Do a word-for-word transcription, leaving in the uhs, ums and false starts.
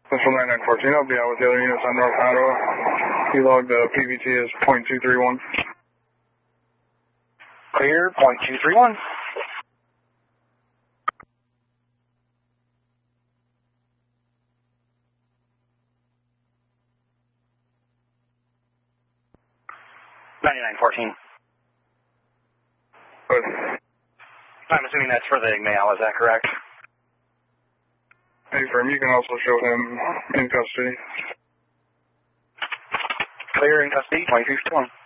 Central nine nine fourteen, I'll be out with the other units on North Ottawa. He logged the P V T as point two three one. Clear, point two three one. ninety-nine fourteen. Good. I'm assuming that's for the Igmail, is that correct? Hey, firm, you can also show him in custody. Clear in custody, twenty-three fifty-one.